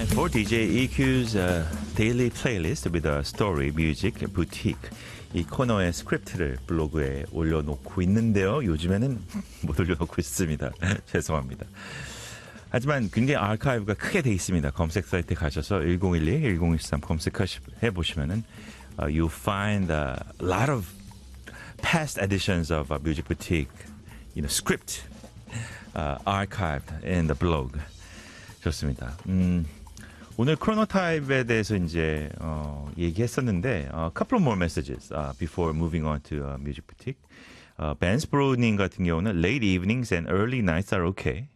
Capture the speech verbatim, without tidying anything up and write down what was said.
Time for 디제이 이큐's uh, daily playlist with a story music boutique. 이 코너의 스크립트를 블로그에 올려놓고 있는데요. 요즘에는 못 올려놓고 있습니다. 죄송합니다. 하지만 굉장히 아카이브가 크게 돼 있습니다. 검색 사이트에 가셔서 일공일이, 일공일삼 검색해 보시면은 uh, you find a lot of past editions of uh, Music Boutique, you know, script uh, archived in the blog. 좋습니다. 음, 오늘 크로노타입에 대해서 이제 어, 얘기했었는데 uh, couple more messages uh, before moving on to uh, Music Boutique. Uh, 벤스 브로우님 같은 경우는 late evenings and early nights are okay.